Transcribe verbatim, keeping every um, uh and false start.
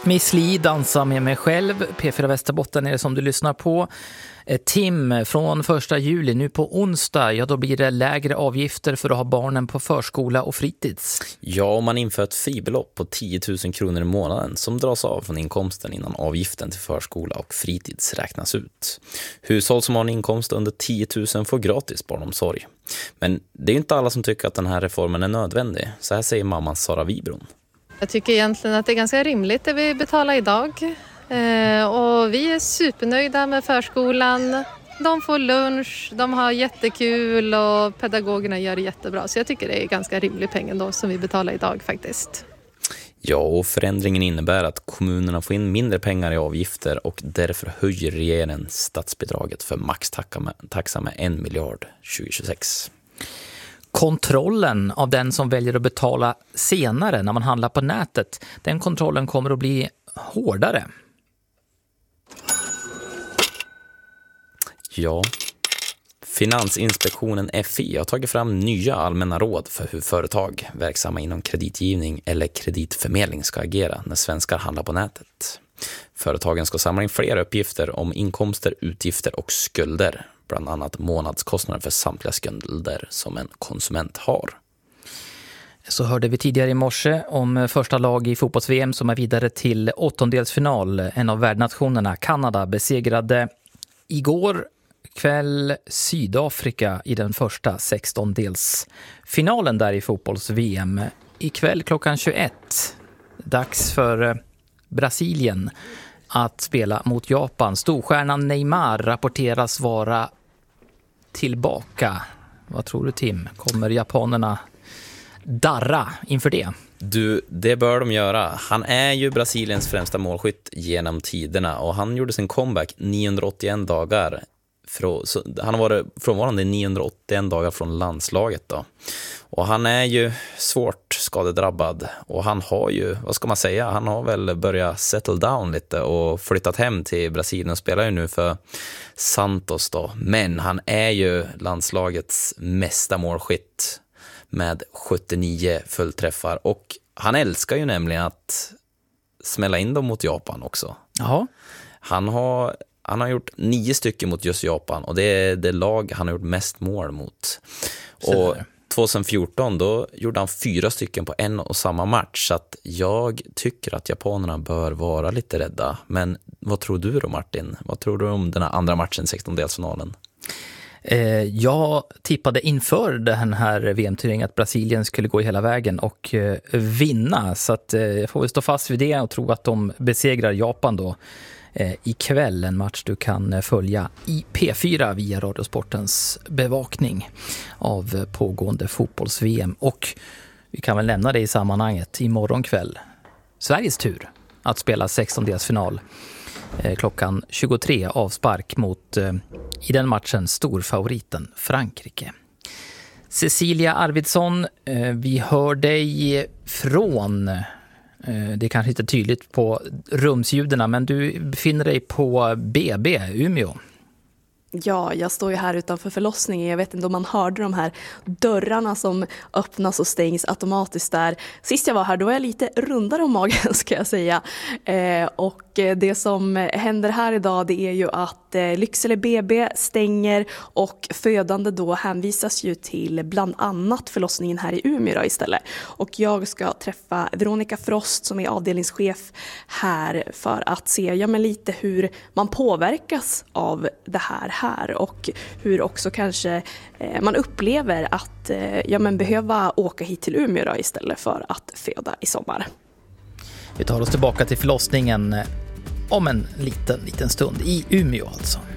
Miss Li, dansa med mig själv. P fyra Västerbotten är det som du lyssnar på. Tim, från första juli nu på onsdag, ja då blir det lägre avgifter för att ha barnen på förskola och fritids. Ja, om man inför ett fribelopp på tio tusen kronor i månaden som dras av från inkomsten innan avgiften till förskola och fritids räknas ut. Hushåll som har en inkomst under tio tusen får gratis barnomsorg. Men det är ju inte alla som tycker att den här reformen är nödvändig. Så här säger mamman Sara Wibron. Jag tycker egentligen att det är ganska rimligt det vi betalar idag. Eh, och vi är supernöjda med förskolan. De får lunch, de har jättekul och pedagogerna gör det jättebra. Så jag tycker det är ganska rimlig pengen då som vi betalar idag faktiskt. Ja, och förändringen innebär att kommunerna får in mindre pengar i avgifter och därför höjer regeringen statsbidraget för maxtaxa med en miljard tjugohundratjugosex. Kontrollen av den som väljer att betala senare när man handlar på nätet, den kontrollen kommer att bli hårdare. Ja, Finansinspektionen F I har tagit fram nya allmänna råd för hur företag verksamma inom kreditgivning eller kreditförmedling ska agera när svenskar handlar på nätet. Företagen ska samla in fler uppgifter om inkomster, utgifter och skulder, bland annat månadskostnader för samtliga skulder som en konsument har. Så hörde vi tidigare i morse om första lag i fotbolls-V M som är vidare till åttondelsfinal. En av värdnationerna, Kanada, besegrade igår kväll Sydafrika i den första sextondelsfinalen där i fotbolls-V M. Ikväll klockan tjugoett, dags för Brasilien att spela mot Japan. Storstjärnan Neymar rapporteras vara tillbaka. Vad tror du, Tim? Kommer japanerna darra inför det? Du, det bör de göra. Han är ju Brasiliens främsta målskytt genom tiderna och han gjorde sin comeback niohundraåttioen dagar. Han har varit frånvarande niohundraåttioen dagar från landslaget då. Och han är ju svårt skadedrabbad och han har ju, vad ska man säga, han har väl börjat settle down lite och flyttat hem till Brasilien och spelar ju nu för Santos då. Men han är ju landslagets mesta målskytt med sjuttionio fullträffar och han älskar ju nämligen att smälla in dem mot Japan också. Jaha. Han har Han har gjort nio stycken mot just Japan och det är det lag han har gjort mest mål mot. Och tjugohundrafjorton då gjorde han fyra stycken på en och samma match. Så att jag tycker att japanerna bör vara lite rädda. Men vad tror du då, Martin? Vad tror du om den här andra matchen, sextondelsfinalen? Eh, jag tippade inför den här V M-turneringen att Brasilien skulle gå hela vägen och eh, vinna. Så att, eh, jag får väl stå fast vid det och tro att de besegrar Japan då. Ikväll, en match du kan följa i P fyra via Radiosportens bevakning av pågående fotbolls-V M. Och vi kan väl nämna det i sammanhanget, imorgon kväll Sveriges tur att spela sextondelsfinal klockan tjugotre, avspark mot i den matchen storfavoriten Frankrike. Cecilia Arvidsson, vi hör dig från... Det är kanske inte tydligt på rumsljuden, men du befinner dig på B B, Umeå. Ja, jag står ju här utanför förlossningen. Jag vet inte om man hörde de här dörrarna som öppnas och stängs automatiskt där. Sist jag var här, då var jag lite rundare om magen, ska jag säga. Eh, och det som händer här idag, det är ju att eh, Lycksele B B stänger och födande då hänvisas ju till bland annat förlossningen här i Umeå istället. Och jag ska träffa Veronica Frost som är avdelningschef här för att se ja, men lite hur man påverkas av det här här och hur också kanske eh, man upplever att eh, ja, men behöva åka hit till Umeå då, istället för att föda i sommar. Vi tar oss tillbaka till förlossningen om en liten, liten stund i Umeå alltså.